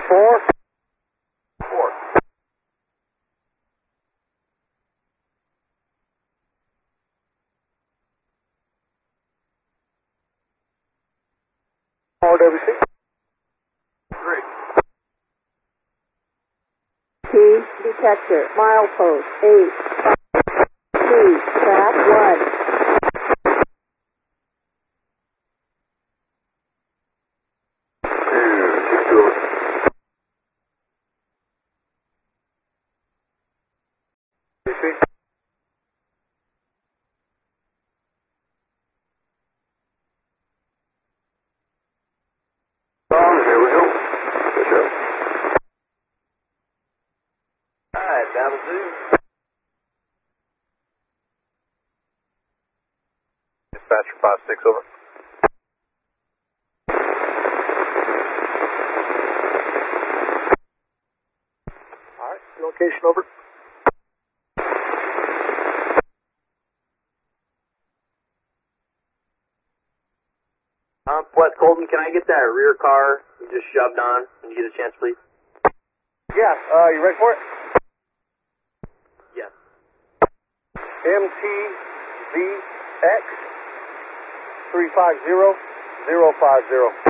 4. 4. RWC. 3. T detector, milepost 8, 2, track 1. Here we go. Good job. Alright, down to 2. Dispatcher 5-6, over. Alright, location over. West Colton, can I get that rear car you just shoved on when you get a chance, please? Yeah, you ready for it? Yes. MTVX 350050.